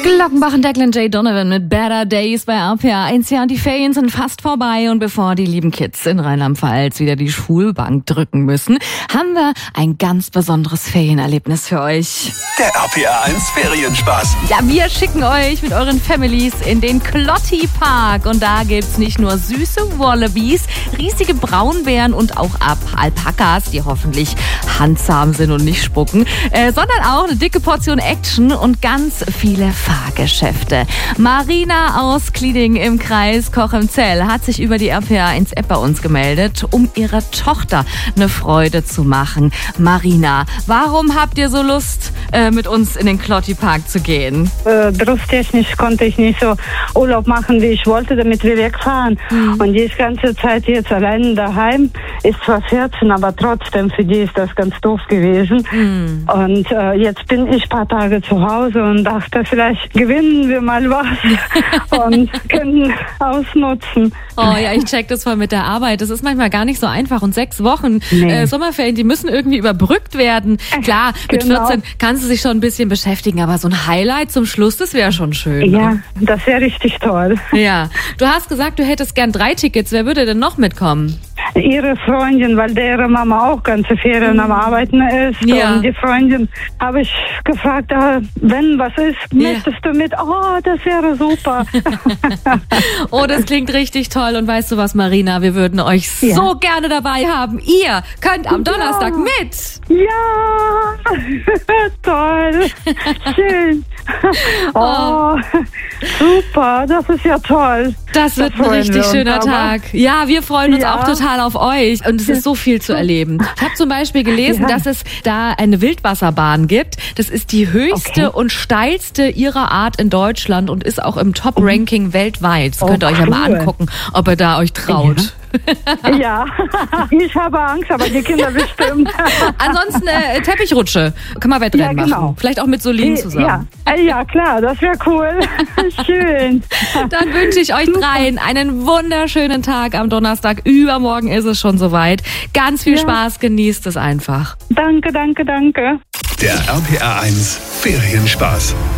Glockenbach und Declan J. Donovan mit Better Days bei RPA 1. Ja, die Ferien sind fast vorbei und bevor die lieben Kids in Rheinland-Pfalz wieder die Schulbank drücken müssen, haben wir ein ganz besonderes Ferienerlebnis für euch. Der RPA 1 Ferienspaß. Ja, wir schicken euch mit euren Families in den Klotti Park und da gibt's nicht nur süße Wallabies, riesige Braunbären und auch Alpakas, die hoffentlich handsam sind und nicht spucken, sondern auch eine dicke Portion Action und ganz viele Fahrgeschäfte. Marina aus Klieding im Kreis Cochem-Zell hat sich über die RPA 1 App bei uns gemeldet, um ihrer Tochter eine Freude zu machen. Marina, warum habt ihr so Lust, mit uns in den Klotti Park zu gehen? Berufstechnisch konnte ich nicht so Urlaub machen, wie ich wollte, damit wir wegfahren. Und die ganze Zeit jetzt allein daheim, ist zwar 14, aber trotzdem für die ist das ganz doof gewesen. Und jetzt bin ich ein paar Tage zu Hause und dachte, vielleicht gewinnen wir mal was und können ausnutzen. Oh ja, ich check das voll mit der Arbeit. Das ist manchmal gar nicht so einfach. Und 6 Wochen Sommerferien, die müssen irgendwie überbrückt werden. Klar, mit 14 kannst du dich schon ein bisschen beschäftigen, aber so ein Highlight zum Schluss, das wäre schon schön. Ja, ne? das wäre richtig toll. Ja, du hast gesagt, du hättest gern 3 Tickets. Wer würde denn noch mitkommen? Ihre Freundin, weil deren Mama auch ganze Ferien am Arbeiten ist. Ja. Und die Freundin habe ich gefragt, wenn was ist, möchtest du mit? Oh, das wäre super. Oh, das klingt richtig toll. Und weißt du was, Marina, wir würden euch so gerne dabei haben. Ihr könnt am Donnerstag mit. Ja, toll, schön. Oh, super, das ist ja toll. Das wird ein richtig schöner Tag. Ja, wir freuen uns auch total auf euch. Und es ist so viel zu erleben. Ich habe zum Beispiel gelesen, dass es da eine Wildwasserbahn gibt. Das ist die höchste und steilste ihrer Art in Deutschland und ist auch im Top-Ranking weltweit. Das könnt ihr euch ja mal angucken, ob ihr da euch traut. Ja, ich habe Angst, aber die Kinder bestimmt. Ansonsten Teppichrutsche. Kann man Wettrennen machen. Vielleicht auch mit Solin zusammen. Ja, klar, das wäre cool. Schön. Dann wünsche ich euch dreien einen wunderschönen Tag am Donnerstag. Übermorgen ist es schon soweit. Ganz viel Spaß, genießt es einfach. Danke, danke, danke. Der RPA 1 Ferienspaß.